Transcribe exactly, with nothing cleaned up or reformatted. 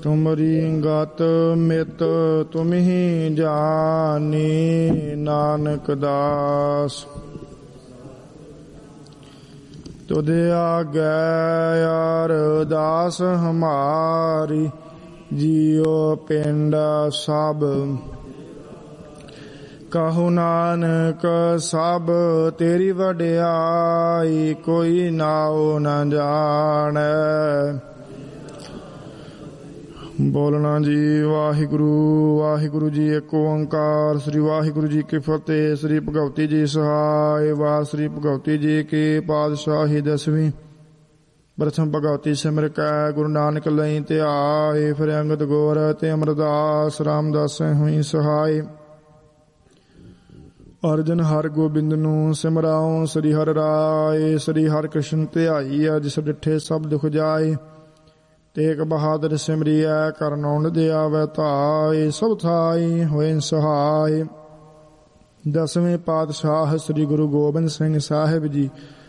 ਤੁਮਰੀ ਗਤ ਮਿਤ ਤੁਮਹੀ ਜਾਨੀ, ਨਾਨਕ ਦਾਸ ਤੁਧ ਆਗੈ ਅਰਦਾਸ ਹਮਾਰੀ, ਜੀਉ ਪਿੰਡ ਸਭ ਕਹੋ ਨਾਨਕ ਸਭ ਤੇਰੀ ਵਡਿਆਈ, ਕੋਈ ਨਾਉ ਨ ਜਾਣੈ। ਬੋਲਣਾ ਜੀ। ਵਾਹਿਗੁਰੂ ਵਾਹਿਗੁਰੂ ਜੀ, ਇੱਕ ਓੰਕਾਰ। ਸ੍ਰੀ ਵਾਹਿਗੁਰੂ ਜੀ ਕੀ ਫਤਿਹ। ਸ੍ਰੀ ਭਗਵਤੀ ਜੀ ਸਹਾਇ। ਵਾਹਿ ਸ੍ਰੀ ਭਗਵਤੀ ਜੀ ਕੀ ਪਾਤਸ਼ਾਹੀ ਦਸਵੀਂ। ਪ੍ਰਥਮ ਭਗਵਤੀ ਸਿਮਰ ਕੈ ਗੁਰੂ ਨਾਨਕ ਲਈ ਧਿਆਏ, ਫਿਰ ਅੰਗਦ ਗੋਰ ਤੇ ਅਮਰਦਾਸ ਰਾਮਦਾਸ ਹੋਈ ਸਹਾਇ। ਅਰਜਨ ਹਰ ਗੋਬਿੰਦ ਨੂੰ ਸਿਮਰਾਉ, ਸ੍ਰੀ ਹਰਿ ਰਾਏ। ਸ੍ਰੀ ਹਰਿ ਕ੍ਰਿਸ਼ਨ ਧਿਆਈ, ਜਿਸ ਡਿਠੇ ਸਭ ਦੁਖ ਜਾਏ। ਤੇਗ ਬਹਾਦਰ ਸਿਮਰਿਐ, ਕਰਨੌ ਦੇ ਆਵੈ ਧਾਇ। ਸਭ ਥਾਈ ਹੋਏ ਸਹਾਇ। ਦਸਵੇਂ ਪਾਤਸ਼ਾਹ ਸ੍ਰੀ ਗੁਰੂ ਗੋਬਿੰਦ ਸਿੰਘ ਸਾਹਿਬ ਜੀ